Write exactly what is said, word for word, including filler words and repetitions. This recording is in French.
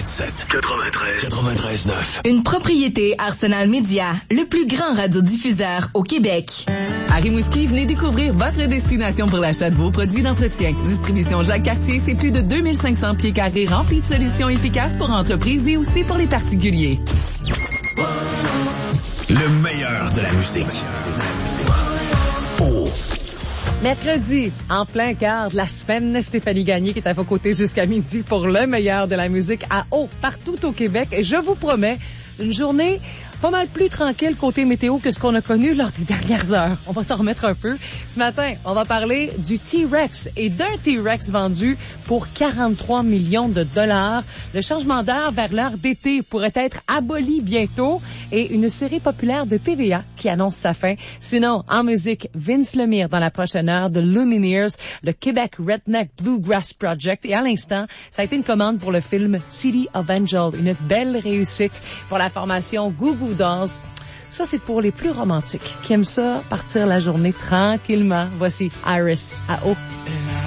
quatre-vingt-dix-sept quatre-vingt-treize quatre-vingt-treize neuf. Une propriété Arsenal Média, le plus grand radiodiffuseur au Québec. À Rimouski, venez découvrir votre destination pour l'achat de vos produits d'entretien. Distribution Jacques Cartier, c'est plus de deux mille cinq cents pieds carrés remplis de solutions efficaces pour entreprises et aussi pour les particuliers. Le meilleur de la musique. Oh. Mercredi, en plein quart de la semaine, Stéphanie Gagné qui est à vos côtés jusqu'à midi pour le meilleur de la musique à eau partout au Québec. Et je vous promets une journée pas mal plus tranquille côté météo que ce qu'on a connu lors des dernières heures. On va s'en remettre un peu. Ce matin, on va parler du T-Rex et d'un T-Rex vendu pour quarante-trois millions de dollars. Le changement d'heure vers l'heure d'été pourrait être aboli bientôt et une série populaire de T V A qui annonce sa fin. Sinon, en musique, Vince Lemire dans la prochaine heure de Lumineers, le Québec Redneck Bluegrass Project. Et à l'instant, ça a été une commande pour le film City of Angel, une belle réussite pour la formation Goo Goo Dolls. Ça, c'est pour les plus romantiques qui aiment ça partir la journée tranquillement. Voici Iris à eau.